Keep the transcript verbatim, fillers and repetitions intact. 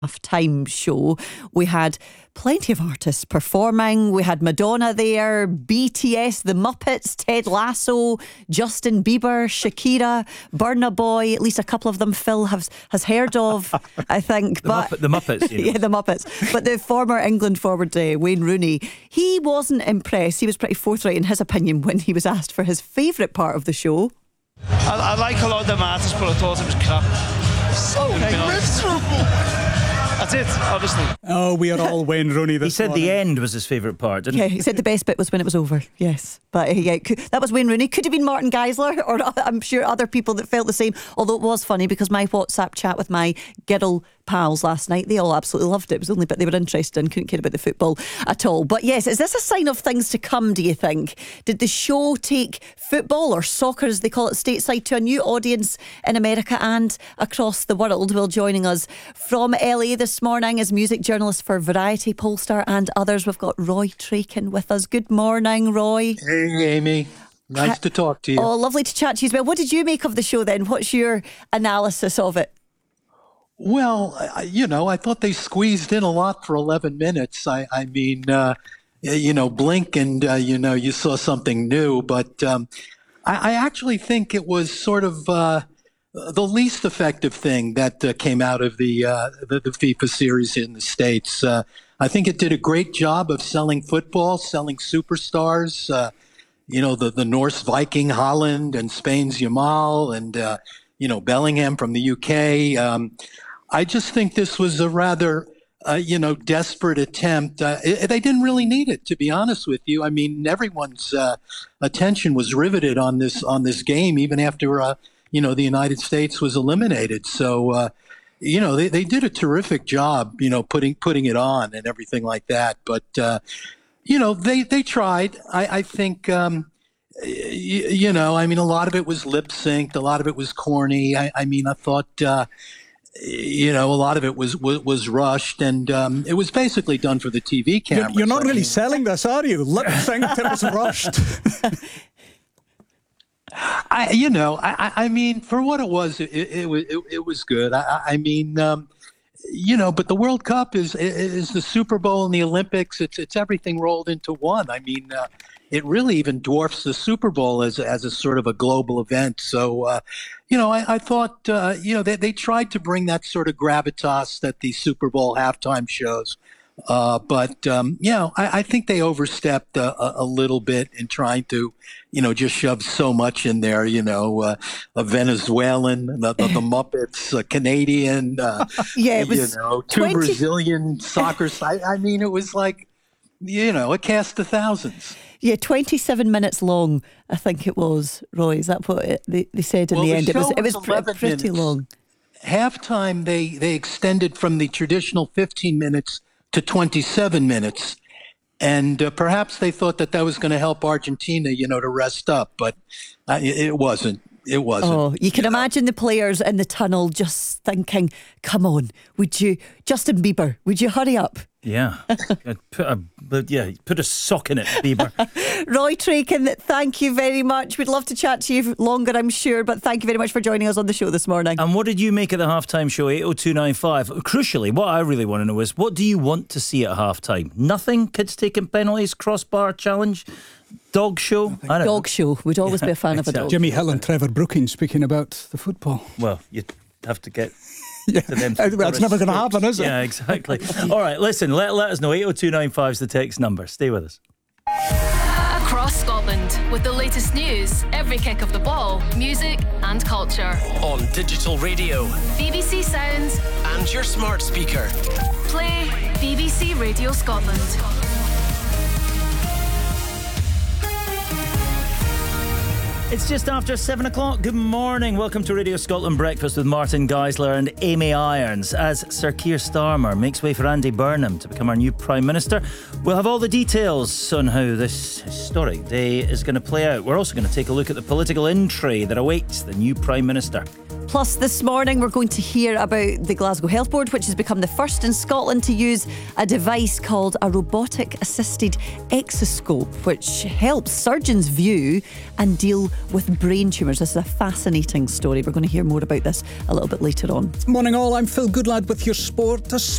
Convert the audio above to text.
half-time show. We had plenty of artists performing. We had Madonna there, B T S, The Muppets, Ted Lasso, Justin Bieber, Shakira, Burna Boy. At least a couple of them Phil has, has heard of, I think. The, but Muppet, the Muppets, you know. Yeah, the Muppets. But the former England forward, uh, Wayne Rooney, he wasn't impressed. He was pretty forthright in his opinion when he was asked for his favourite part of the show. I, I like a lot of them artists, but I thought it was crap. So miserable. That's it, obviously. Oh, we are all Wayne Rooney this He said morning. the end was his favourite part, didn't Yeah, he? he said the best bit was when it was over. Yes, but uh, yeah, could, that was Wayne Rooney. Could have been Martin Geisler, or I'm sure other people that felt the same. Although it was funny because my WhatsApp chat with my Giddle pals last night, they all absolutely loved it. It was only bit they were interested in, couldn't care about the football at all. But yes, is this a sign of things to come, do you think? Did the show take football, or soccer as they call it stateside, to a new audience in America and across the world? Well, joining us from L A this morning is music journalist for Variety, Polestar and others. We've got Roy Trakin with us. Good morning, Roy. Hey, Amy. Nice Hi. to talk to you. Oh, lovely to chat to you as well. What did you make of the show then? What's your analysis of it? Well, you know, I thought they squeezed in a lot for eleven minutes. I, I mean, uh, you know, blink and, uh, you know, you saw something new. But um, I, I actually think it was sort of uh, the least effective thing that uh, came out of the, uh, the the FIFA series in the States. Uh, I think it did a great job of selling football, selling superstars. Uh, you know, the, the Norse Viking Holland and Spain's Yamal and, uh, you know, Bellingham from the U K. Um, I just think this was a rather, uh, you know, desperate attempt. Uh, it, they didn't really need it, to be honest with you. I mean, everyone's uh, attention was riveted on this on this game, even after, uh, you know, the United States was eliminated. So, uh, you know, they, they did a terrific job, you know, putting putting it on and everything like that. But, uh, you know, they, they tried. I, I think, um, you, you know, I mean, a lot of it was lip synced. A lot of it was corny. I, I mean, I thought... Uh, You know, a lot of it was was, was rushed, and um, it was basically done for the T V cameras. You're, you're not I really mean, selling this, are you? Lip synced, it was rushed. I, you know, I, I mean, for what it was, it, it was it, it was good. I, I mean, um, you know, but the World Cup is is the Super Bowl and the Olympics. It's it's everything rolled into one. I mean, uh, it really even dwarfs the Super Bowl as as a sort of a global event. So. Uh, You know, I, I thought, uh, you know, they, they tried to bring that sort of gravitas that the Super Bowl halftime shows. Uh, but, um, you know, I, I think they overstepped a, a, a little bit in trying to, you know, just shove so much in there, you know, uh, a Venezuelan, the, the, the Muppets, a Canadian, uh, yeah, it was you know, two twenty Brazilian soccer. I, I mean, it was like, you know, a cast of thousands. Yeah, twenty-seven minutes long, I think it was, Roy. Is that what it, they, they said in well, the, the end? It was, it was was pre- pretty minutes. long. Halftime, they, they extended from the traditional fifteen minutes to twenty-seven minutes. And uh, perhaps they thought that that was going to help Argentina, you know, to rest up. But uh, it, it wasn't. It wasn't. Oh, you can you know. imagine the players in the tunnel just thinking, come on, would you, Justin Bieber, would you hurry up? Yeah. put a, but yeah, put a sock in it, Bieber. Roy Trakin, thank you very much. We'd love to chat to you longer, I'm sure, but thank you very much for joining us on the show this morning. And what did you make of the halftime show? eight oh two nine five. Crucially, what I really want to know is, what do you want to see at halftime? Nothing? Kids taking penalties? Crossbar challenge? Dog show? I don't Dog know. show. We'd always Yeah, be a fan exactly. of a dog. Jimmy Hill and Trevor Brookings speaking about the football. Well, you'd have to get... Yeah, to them that's never going to happen, is it? Yeah, exactly. All right, listen, let, let us know. eight oh two nine five is the text number. Stay with us. Across Scotland, with the latest news, every kick of the ball, music and culture. On digital radio. B B C Sounds. And your smart speaker. Play B B C Radio Scotland. It's just after seven o'clock. Good morning. Welcome to Radio Scotland Breakfast with Martin Geisler and Amy Irons. As Sir Keir Starmer makes way for Andy Burnham to become our new Prime Minister, we'll have all the details on how this historic day is going to play out. We're also going to take a look at the political intrigue that awaits the new Prime Minister. Plus, this morning we're going to hear about the Glasgow Health Board, which has become the first in Scotland to use a device called a robotic-assisted exoscope, which helps surgeons view and deal with brain tumours. This is a fascinating story. We're going to hear more about this a little bit later on. Morning all, I'm Phil Goodlad with your sport. A